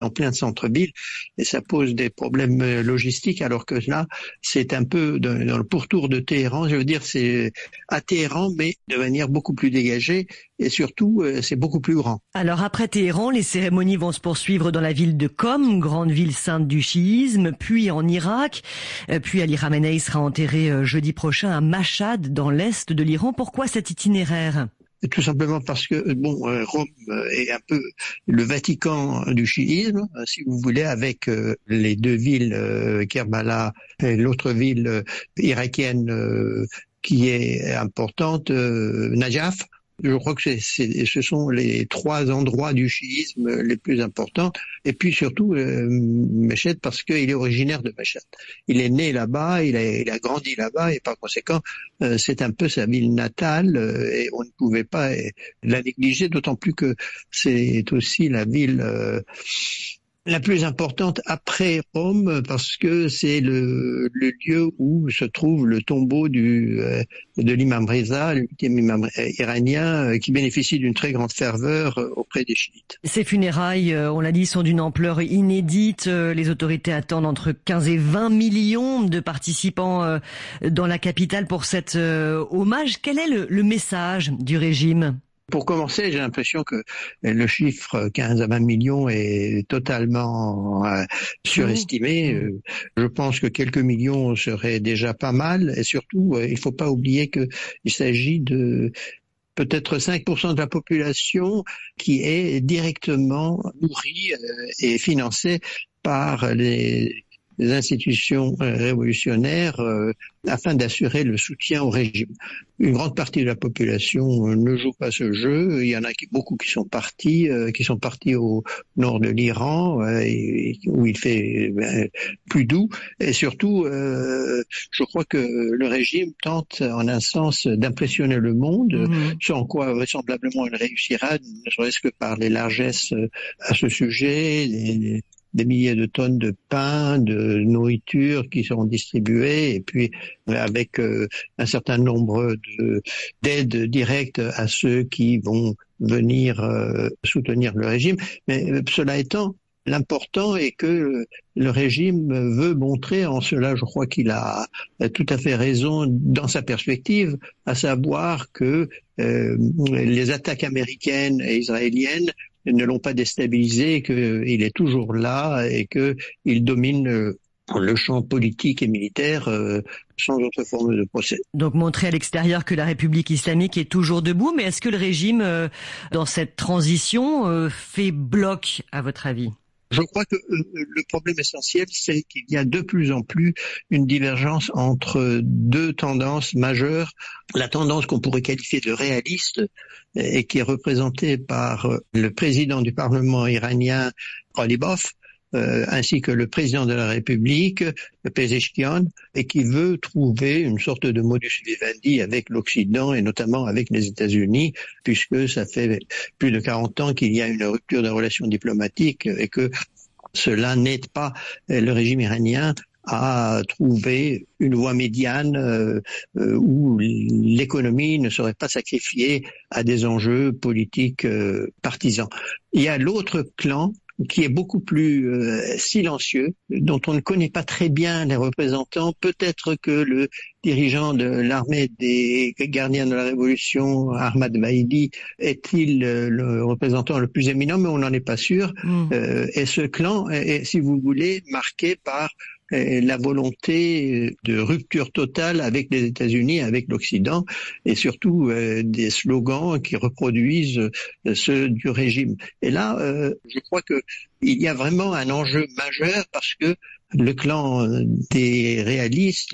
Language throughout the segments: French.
en plein centre-ville, et ça pose des problèmes logistiques, alors que là, c'est un peu dans le pourtour de Téhéran. Je veux dire, c'est à Téhéran, mais de manière beaucoup plus dégagée, et surtout, c'est beaucoup plus grand. Alors après Téhéran, les cérémonies vont se poursuivre dans la ville de Qom, grande ville sainte du chiisme, puis en Irak, puis Ali Khamenei sera enterré jeudi prochain à Mashhad, dans l'est de l'Iran. Pourquoi cet itinéraire ? Tout simplement parce que Rome est un peu le Vatican du chiisme, si vous voulez, avec les deux villes, Kerbala et l'autre ville irakienne qui est importante, Najaf. Je crois que ce sont les trois endroits du chiisme les plus importants. Et puis surtout, Mashhad, parce qu'il est originaire de Mashhad. Il est né là-bas, il a grandi là-bas, et par conséquent, c'est un peu sa ville natale, et on ne pouvait pas la négliger, d'autant plus que c'est aussi la ville la plus importante après Rome, parce que c'est le lieu où se trouve le tombeau de l'imam Reza, le 8e imam iranien, qui bénéficie d'une très grande ferveur auprès des chiites. Ces funérailles, on l'a dit, sont d'une ampleur inédite. Les autorités attendent entre 15 et 20 millions de participants dans la capitale pour cet hommage. Quel est le message du régime ? Pour commencer, j'ai l'impression que le chiffre 15 à 20 millions est totalement surestimé. Je pense que quelques millions seraient déjà pas mal. Et surtout, il ne faut pas oublier qu'il s'agit de peut-être 5% de la population qui est directement nourrie et financée par les institutions révolutionnaires afin d'assurer le soutien au régime. Une grande partie de la population ne joue pas ce jeu. Il y en a beaucoup qui sont partis au nord de l'Iran, où il fait plus doux. Et surtout, je crois que le régime tente en un sens d'impressionner le monde, sans quoi vraisemblablement il réussira, ne serait-ce que par les largesses à ce sujet, des milliers de tonnes de pain, de nourriture qui seront distribuées, et puis avec un certain nombre d'aides directes à ceux qui vont venir soutenir le régime. Mais cela étant, l'important est que le régime veut montrer, en cela je crois qu'il a tout à fait raison dans sa perspective, à savoir que les attaques américaines et israéliennes ne l'ont pas déstabilisé, qu'il est toujours là et qu'il domine le champ politique et militaire sans autre forme de procès. Donc montrer à l'extérieur que la République islamique est toujours debout, mais est-ce que le régime, dans cette transition, fait bloc, à votre avis ? Je crois que le problème essentiel, c'est qu'il y a de plus en plus une divergence entre deux tendances majeures. La tendance qu'on pourrait qualifier de réaliste et qui est représentée par le président du Parlement iranien, Ghalibaf, ainsi que le président de la République, Pezeshkian, et qui veut trouver une sorte de modus vivendi avec l'Occident et notamment avec les États-Unis, puisque ça fait plus de 40 ans qu'il y a une rupture de relations diplomatiques et que cela n'aide pas le régime iranien à trouver une voie médiane où l'économie ne serait pas sacrifiée à des enjeux politiques partisans. Il y a l'autre clan qui est beaucoup plus silencieux, dont on ne connaît pas très bien les représentants. Peut-être que le dirigeant de l'armée des gardiens de la Révolution, Ahmad Vahidi, est-il le représentant le plus éminent, mais on n'en est pas sûr. Et ce clan est, si vous voulez, marqué par la volonté de rupture totale avec les États-Unis, avec l'Occident, et surtout des slogans qui reproduisent ceux du régime. Et là, je crois que il y a vraiment un enjeu majeur, parce que le clan des réalistes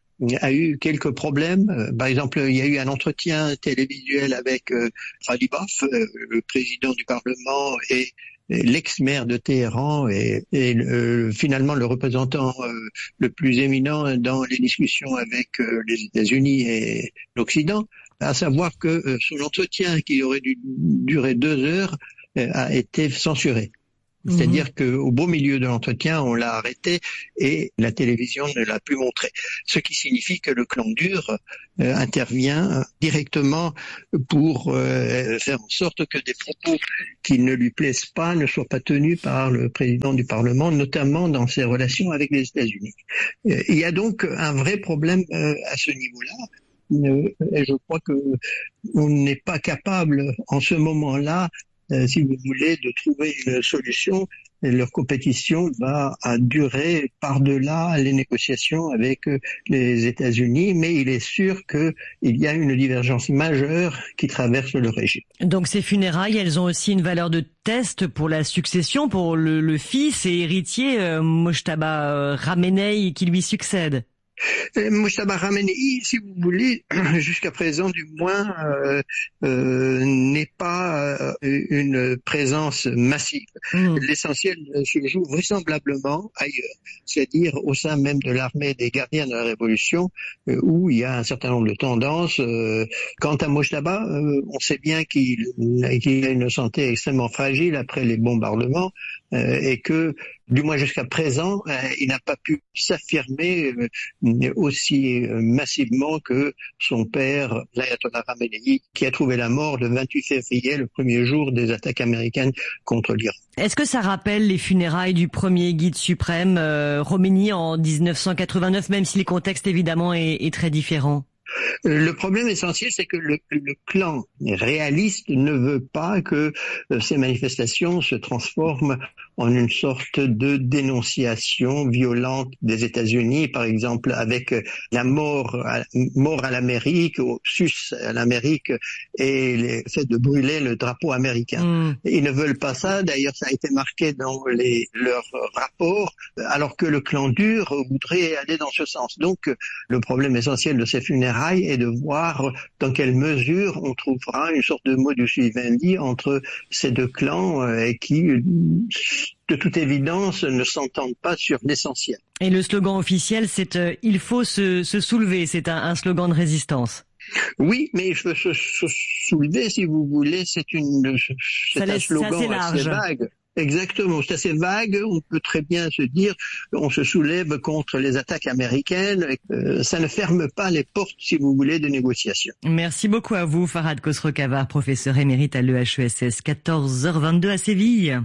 a eu quelques problèmes. Par exemple, il y a eu un entretien télévisuel avec Ghalibaf, le président du Parlement, et l'ex-maire de Téhéran et finalement le représentant le plus éminent dans les discussions avec les États-Unis et l'Occident, à savoir que son entretien, qui aurait dû durer 2 heures, a été censuré. C'est-à-dire qu'au beau milieu de l'entretien, on l'a arrêté et la télévision ne l'a plus montré. Ce qui signifie que le clan dur intervient directement pour faire en sorte que des propos qui ne lui plaisent pas ne soient pas tenus par le président du Parlement, notamment dans ses relations avec les États-Unis. Il y a donc un vrai problème à ce niveau-là. Et je crois que on n'est pas capable en ce moment-là, si vous voulez, de trouver une solution. Et leur compétition va durer par-delà les négociations avec les États-Unis, mais il est sûr qu'il y a une divergence majeure qui traverse le régime. Donc ces funérailles, elles ont aussi une valeur de test pour la succession, pour le fils et héritier Mojtaba Khamenei qui lui succède. Mojtaba Khamenei, si vous voulez, jusqu'à présent du moins, n'est pas une présence massive. L'essentiel se joue vraisemblablement ailleurs, c'est-à-dire au sein même de l'armée des gardiens de la Révolution, où il y a un certain nombre de tendances. Quant à Mojtaba, on sait bien qu'il a une santé extrêmement fragile après les bombardements, et que, du moins jusqu'à présent, il n'a pas pu s'affirmer aussi massivement que son père, l'Ayatollah Khamenei, qui a trouvé la mort le 28 février, le premier jour des attaques américaines contre l'Iran. Est-ce que ça rappelle les funérailles du premier guide suprême, Khomeini, en 1989, même si le contexte évidemment est très différent? Le problème essentiel, c'est que le clan réaliste ne veut pas que ces manifestations se transforment en une sorte de dénonciation violente des États-Unis, par exemple avec la mort à l'Amérique, au sus à l'Amérique, et le fait de brûler le drapeau américain. Ils ne veulent pas ça, d'ailleurs ça a été marqué dans leurs rapports, alors que le clan dur voudrait aller dans ce sens. Donc le problème essentiel de ces funérailles est de voir dans quelle mesure on trouvera une sorte de modus vivendi entre ces deux clans qui, de toute évidence, ne s'entendent pas sur l'essentiel. Et le slogan officiel, c'est « Il faut se soulever », c'est un slogan de résistance. Oui, mais il faut se soulever, si vous voulez, c'est un slogan assez vague. Exactement, c'est assez vague, on peut très bien se dire on se soulève contre les attaques américaines, ça ne ferme pas les portes, si vous voulez, de négociations. Merci beaucoup à vous, Farhad Khosrow-Khavar, professeur émérite à l'EHESS, 14h22 à Séville.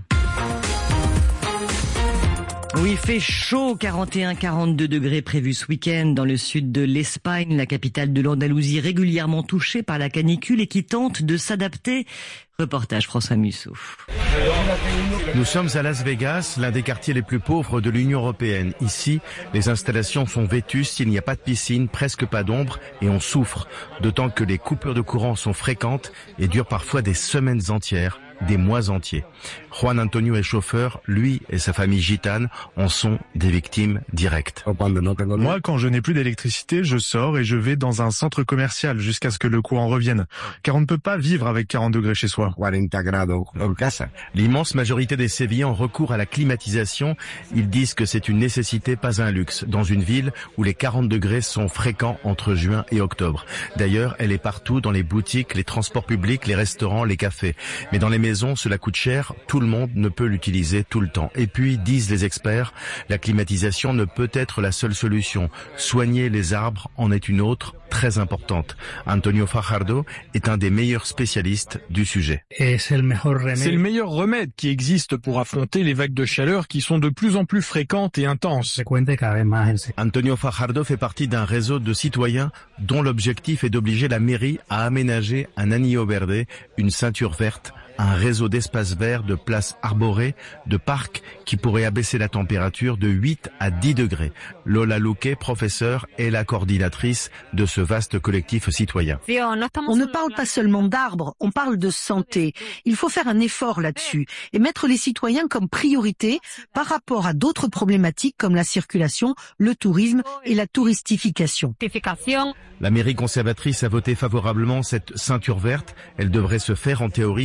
Oui, il fait chaud, 41-42 degrés prévus ce week-end dans le sud de l'Espagne, la capitale de l'Andalousie régulièrement touchée par la canicule et qui tente de s'adapter. Reportage François Musso. Nous sommes à Las Vegas, l'un des quartiers les plus pauvres de l'Union européenne. Ici, les installations sont vétustes, il n'y a pas de piscine, presque pas d'ombre et on souffre. D'autant que les coupures de courant sont fréquentes et durent parfois des semaines entières, des mois entiers. Juan Antonio est chauffeur, lui et sa famille gitane en sont des victimes directes. Moi, quand je n'ai plus d'électricité, je sors et je vais dans un centre commercial jusqu'à ce que le courant revienne. Car on ne peut pas vivre avec 40 degrés chez soi. L'immense majorité des Sévillans recourent à la climatisation. Ils disent que c'est une nécessité, pas un luxe, dans une ville où les 40 degrés sont fréquents entre juin et octobre. D'ailleurs, elle est partout, dans les boutiques, les transports publics, les restaurants, les cafés. Mais dans les maisons, cela coûte cher. Tout le monde ne peut l'utiliser tout le temps. Et puis, disent les experts, la climatisation ne peut être la seule solution. Soigner les arbres en est une autre, très importante. Antonio Fajardo est un des meilleurs spécialistes du sujet. C'est le meilleur remède qui existe pour affronter les vagues de chaleur qui sont de plus en plus fréquentes et intenses. Antonio Fajardo fait partie d'un réseau de citoyens dont l'objectif est d'obliger la mairie à aménager un anillo verde, une ceinture verte, un réseau d'espaces verts, de places arborées, de parcs qui pourraient abaisser la température de 8 à 10 degrés. Lola Luque, professeure, est la coordinatrice de ce vaste collectif citoyen. On ne parle pas seulement d'arbres, on parle de santé. Il faut faire un effort là-dessus et mettre les citoyens comme priorité par rapport à d'autres problématiques comme la circulation, le tourisme et la touristification. La mairie conservatrice a voté favorablement cette ceinture verte. Elle devrait se faire en théorie, mais les travaux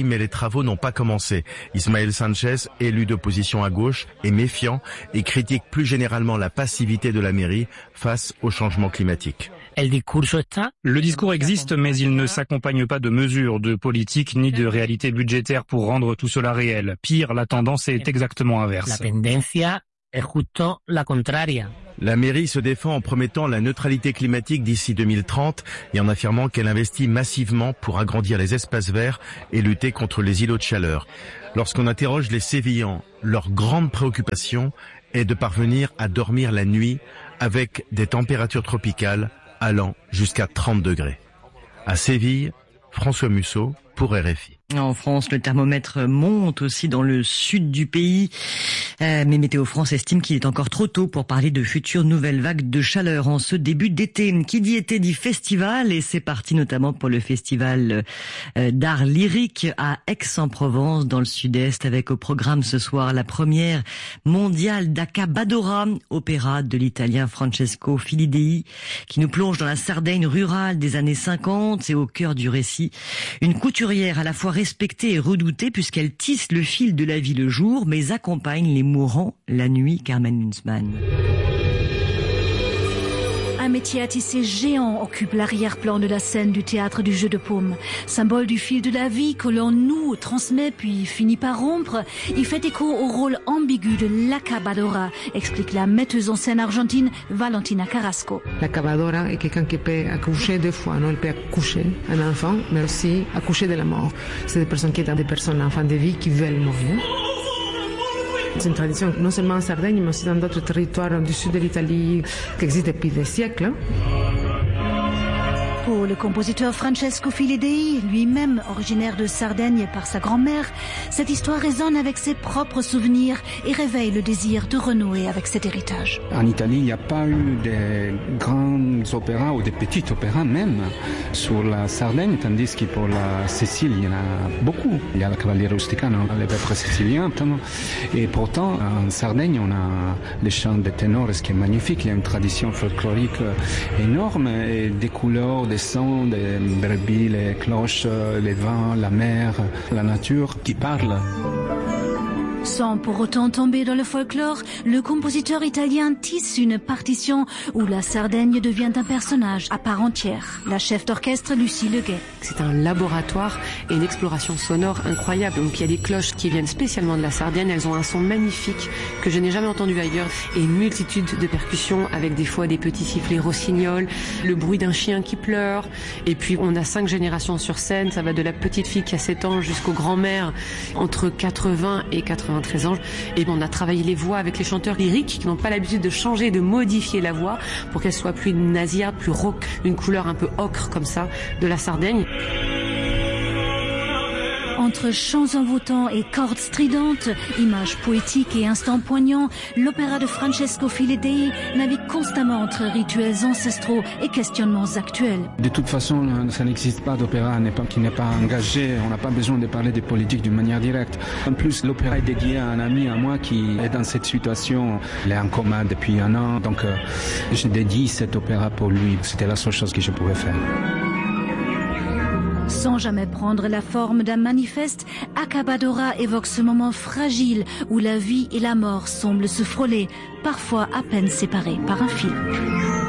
travaux n'ont pas commencé. Ismaël Sanchez, élu d'opposition à gauche, est méfiant et critique plus généralement la passivité de la mairie face au changement climatique. Le discours existe, mais il ne s'accompagne pas de mesures, de politique ni de réalité budgétaire pour rendre tout cela réel. Pire, la tendance est exactement inverse. La mairie se défend en promettant la neutralité climatique d'ici 2030 et en affirmant qu'elle investit massivement pour agrandir les espaces verts et lutter contre les îlots de chaleur. Lorsqu'on interroge les Sévillans, leur grande préoccupation est de parvenir à dormir la nuit avec des températures tropicales allant jusqu'à 30 degrés. À Séville, François Musso pour RFI. En France, le thermomètre monte aussi dans le sud du pays. Mais Météo France estime qu'il est encore trop tôt pour parler de futures nouvelles vagues de chaleur en ce début d'été. Qui dit été dit festival, et c'est parti notamment pour le festival d'art lyrique à Aix-en-Provence dans le sud-est, avec au programme ce soir la première mondiale d'Accabadora, opéra de l'italien Francesco Filidei, qui nous plonge dans la Sardaigne rurale des années 50 et au cœur du récit. Une couturière à la fois respectée et redoutée puisqu'elle tisse le fil de la vie le jour, mais accompagne les mourants la nuit. Carmen Huntsman. Un métier à tisser géant occupe l'arrière-plan de la scène du théâtre du Jeu de Paume. Symbole du fil de la vie que l'on noue, transmet puis finit par rompre, il fait écho au rôle ambigu de l'accabadora, explique la metteuse en scène argentine Valentina Carrasco. L'accabadora est quelqu'un qui peut accoucher deux fois, non? Elle peut accoucher un enfant, mais aussi accoucher de la mort. C'est des personnes qui sont des personnes enfants de vie qui veulent mourir. C'est une tradition non seulement en Sardaigne, mais aussi dans d'autres territoires du sud de l'Italie qui existe depuis des siècles. Pour le compositeur Francesco Filidei, lui-même originaire de Sardaigne par sa grand-mère, cette histoire résonne avec ses propres souvenirs et réveille le désir de renouer avec cet héritage. En Italie, il n'y a pas eu de grands opéras ou de petits opéras même sur la Sardaigne, tandis que pour la Sicile, il y en a beaucoup. Il y a la Cavaliere Rusticana, les peuples siciliens. Et pourtant, en Sardaigne, on a les chants de ténors, ce qui est magnifique. Il y a une tradition folklorique énorme et des couleurs, des sons, des brebis, les cloches, les vents, la mer, la nature qui parlent. Sans pour autant tomber dans le folklore, le compositeur italien tisse une partition où la Sardaigne devient un personnage à part entière. La chef d'orchestre Lucie Leguet. C'est un laboratoire et une exploration sonore incroyable. Donc il y a des cloches qui viennent spécialement de la Sardaigne. Elles ont un son magnifique que je n'ai jamais entendu ailleurs. Et une multitude de percussions avec des fois des petits sifflets rossignols, le bruit d'un chien qui pleure. Et puis on a 5 générations sur scène. Ça va de la petite fille qui a 7 ans jusqu'aux grands-mères entre 80 et 93 ans. Et on a travaillé les voix avec les chanteurs lyriques qui n'ont pas l'habitude de changer, de modifier la voix pour qu'elle soit plus nasillarde, plus rauque, une couleur un peu ocre comme ça de la Sardaigne. Entre chants envoûtants et cordes stridentes, images poétiques et instants poignants, l'opéra de Francesco Filidei navigue constamment entre rituels ancestraux et questionnements actuels. De toute façon, ça n'existe pas d'opéra qui n'est pas engagé. On n'a pas besoin de parler de politique d'une manière directe. En plus, l'opéra est dédié à un ami à moi qui est dans cette situation. Il est en coma depuis 1 an, donc je dédie cet opéra pour lui. C'était la seule chose que je pouvais faire. Sans jamais prendre la forme d'un manifeste, Accabadora évoque ce moment fragile où la vie et la mort semblent se frôler, parfois à peine séparés par un fil.